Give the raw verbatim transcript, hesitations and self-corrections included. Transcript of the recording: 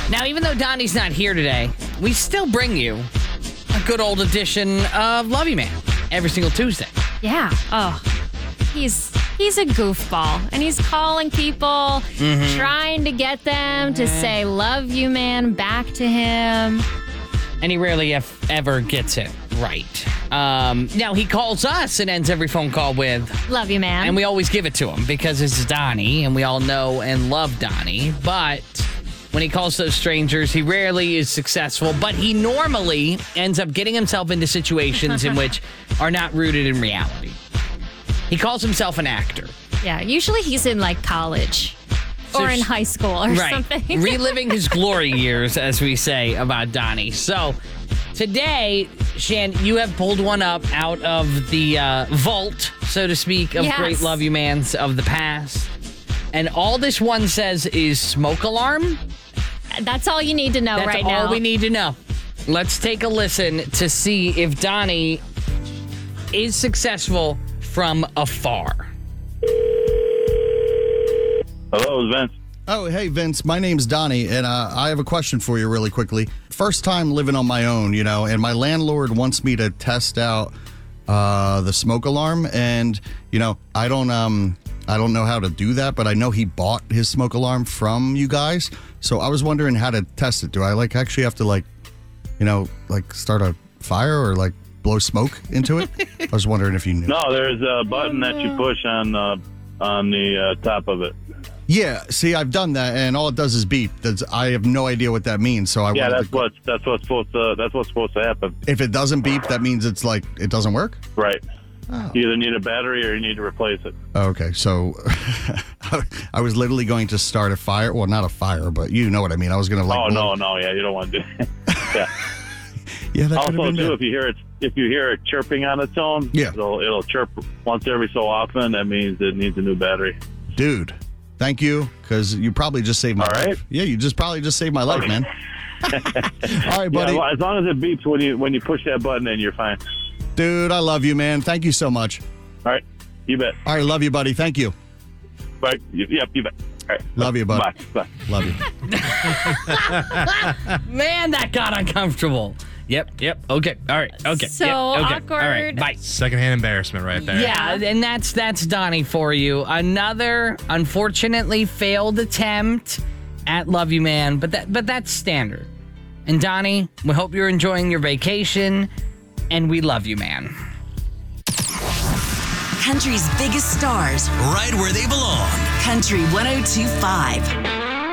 Now, even though Donnie's not here today, we still bring you a good old edition of Love You Man every single Tuesday. Yeah. Oh, he's he's a goofball, and he's calling people, mm-hmm. trying to get them to say "Love You Man" back to him. And he rarely ev- ever gets it right. Um, now, he calls us and ends every phone call with "Love You Man." And we always give it to him because it's Donnie, and we all know and love Donnie. But when he calls those strangers, he rarely is successful, but he normally ends up getting himself into situations in which are not rooted in reality. He calls himself an actor. Yeah, usually he's in like college So or in sh- high school or right. something. Reliving his glory years, as we say about Donnie. So today, Shan, you have pulled one up out of the uh, vault, so to speak, of Yes. great Love You Mans of the past. And all this one says is smoke alarm. That's all you need to know That's right all now. we need to know. Let's take a listen to see if Donnie is successful from afar. Hello, it's Vince. Oh, hey, Vince. My name's Donnie, and uh, I have a question for you really quickly. First time living on my own, you know, and my landlord wants me to test out uh, the smoke alarm, and, you know, I don't um, I don't know how to do that, but I know he bought his smoke alarm from you guys, so I was wondering how to test it. Do I, like, actually have to, like, you know, like, start a fire or, like, blow smoke into it? I was wondering if you knew. No, there's a button that you push on uh, on the uh, top of it. Yeah, see, I've done that, and all it does is beep. That's, I have no idea what that means, so I Yeah, wanted that's to, what that's what's supposed to that's what's supposed to happen. if it doesn't beep, that means it's like it doesn't work? Right. Oh. You either need a battery or you need to replace it. Okay, so I was literally going to start a fire. Well, not a fire, but you know what I mean. I was going to like. Oh blow- no, no, yeah, you don't want to do that. Yeah. Yeah, that could have Also, been too, it. if you hear it, if you hear it chirping on its own, Yeah. it'll it'll chirp once every so often. That means it needs a new battery. Dude, thank you, because you probably just saved my All right. life. Yeah, you just probably just saved my life, man. All right, buddy. Yeah, well, as long as it beeps when you when you push that button, then you're fine. Dude, I love you, man. Thank you so much. All right, you bet. All right, love you, buddy. Thank you. Bye. Yep, you bet. All right. Love you, bud. Bye. Bye. Love you. Man, that got uncomfortable. Yep, yep. Okay. All right. Okay. So yep, okay. awkward. All right. Bye. Secondhand embarrassment right there. Yeah, and that's that's Donnie for you. Another unfortunately failed attempt at Love You Man, but that but that's standard. And Donnie, we hope you're enjoying your vacation, and we love you, man. Country's biggest stars, Right where they belong. Country one oh two point five.